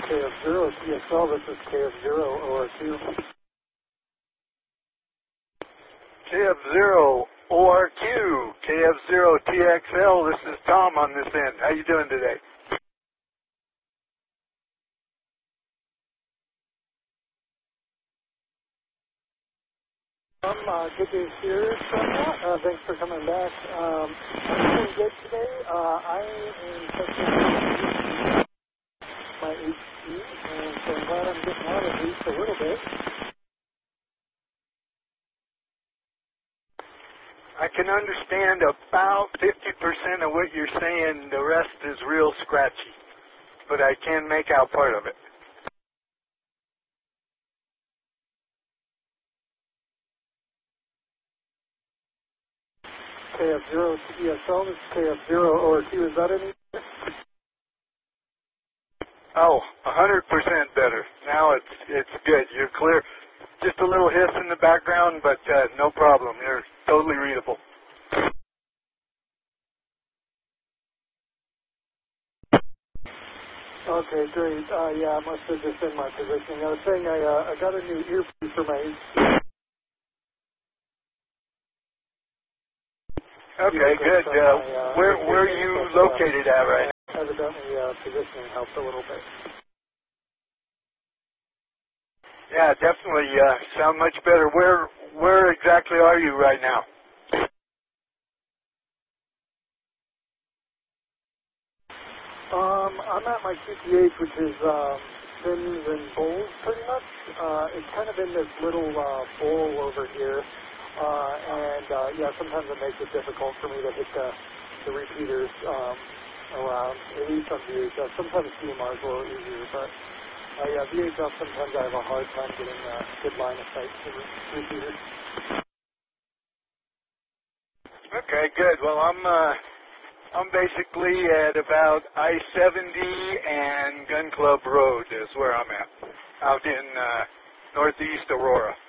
KF0 TXL, this is KF0 ORQ. KF0 ORQ, KF0 TXL, this is Tom on this end. How you doing today? Good to hear from you. Thanks for coming back. I'm doing good today. I am testing my HP, and so I'm glad I'm getting out at least a little bit. I can understand about 50% of what you're saying. The rest is real scratchy, but I can make out part of it. KF0 TXL, this is KF0 ORQ. Is that any? Oh, 100% better. Now it's good. You're clear. Just a little hiss in the background, but no problem. You're totally readable. Okay, great. Yeah, I must have just been my positioning. I was saying I got a new earpiece for my HP. Okay, good. Where are you located at right now? Evidently, positioning helped a little bit. Yeah, definitely sound much better. Where exactly are you right now? I'm at my QTH, which is fins and bowls, pretty much. It's kind of in this little bowl over here. Yeah, sometimes it makes it difficult for me to hit the repeaters around, at least on VHF. Sometimes CMR is a little easier, but yeah, VHF sometimes I have a hard time getting a good line of sight to the repeaters. Okay, good. Well, I'm basically at about I-70 and Gun Club Road is where I'm at, out in northeast Aurora.